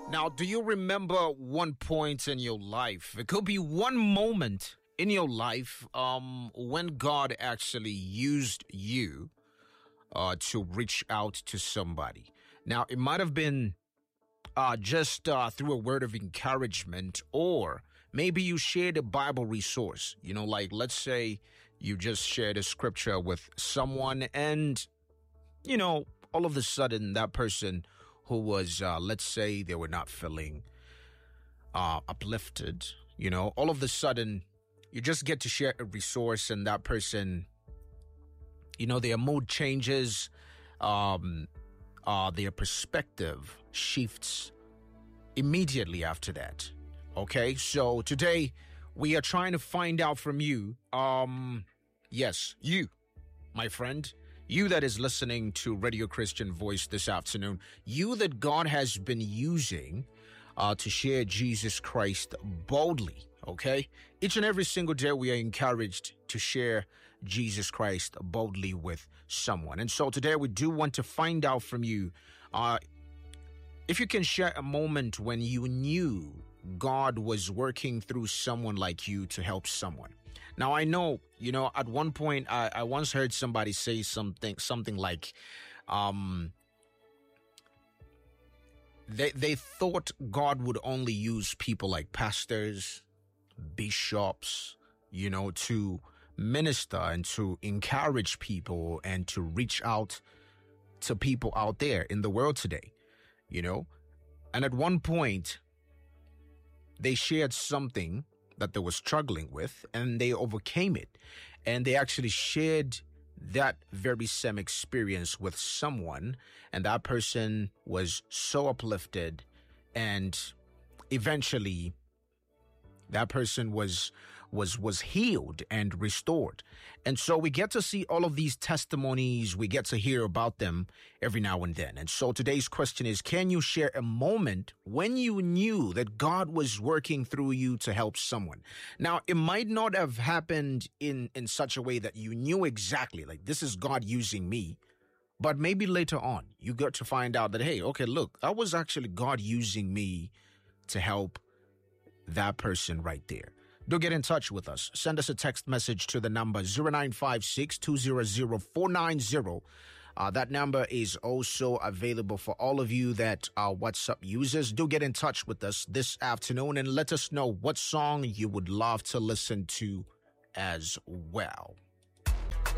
Now, do you remember one point in your life? It could be one moment in your life when God actually used you to reach out to somebody. Now, it might have been just through a word of encouragement, or maybe you shared a Bible resource. You know, like let's say you just shared a scripture with someone and, you know, all of a sudden that person who was, let's say they were not feeling uplifted, you know, all of a sudden you just get to share a resource and that person, you know, their mood changes, their perspective shifts immediately after that. Okay, so today we are trying to find out from you, yes, you, my friend, you that is listening to Radio Christian Voice this afternoon, you that God has been using to share Jesus Christ boldly, okay? Each and every single day we are encouraged to share Jesus Christ boldly with someone. And so today we do want to find out from you if you can share a moment when you knew God was working through someone like you to help someone. Now, I know, you know, at one point, I once heard somebody say something like, they thought God would only use people like pastors, bishops, you know, to minister and to encourage people and to reach out to people out there in the world today, you know. And at one point, they shared something that they were struggling with and they overcame it. And they actually shared that very same experience with someone. And that person was so uplifted. And eventually that person was healed and restored. And so we get to see all of these testimonies. We get to hear about them every now and then. And so today's question is, can you share a moment when you knew that God was working through you to help someone? Now, it might not have happened in such a way that you knew exactly, like, this is God using me. But maybe later on, you got to find out that, hey, okay, look, that was actually God using me to help that person right there. Do get in touch with us. Send us a text message to the number 0956-200-490. That number is also available for all of you that are WhatsApp users. Do get in touch with us this afternoon and let us know what song you would love to listen to as well.